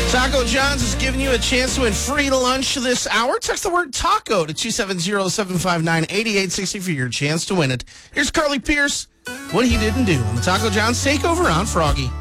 Taco John's is giving you a chance to win free lunch this hour. Text the word taco to 270-759-8860 for your chance to win it. Here's Carly Pierce, what he didn't do on the Taco John's Takeover on Froggy.